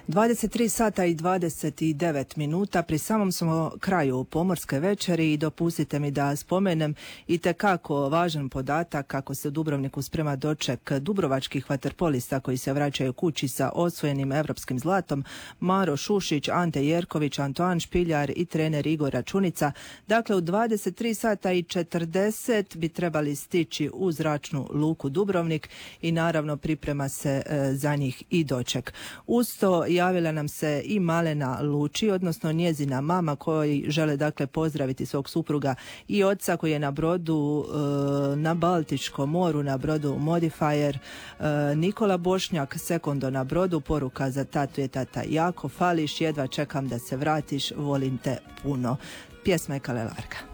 23 sata i 29 minuta, pri samom smo kraju pomorske večeri i dopustite mi da spomenem itekako važan podatak kako se u Dubrovniku sprema doček dubrovačkih vaterpolista koji se vraćaju kući sa osvojenim evropskim zlatom, Maro Šušić, Ante Jerković, Antoan Špiljar i trener Igor Računica. Dakle, u 23 sata i 40 bi trebali stići u zračnu luku Dubrovnik i naravno priprema se za njih i doček. Uz to javila nam se i Malena Luči, odnosno njezina mama, koji žele dakle pozdraviti svog supruga i oca koji je na brodu na Baltičkom moru, na brodu Modifier. Nikola Bošnjak, sekundo na brodu, poruka za tatu je: tata, jako fališ, jedva čekam da se vratiš, volim te puno. Pjesma je Kalelarga.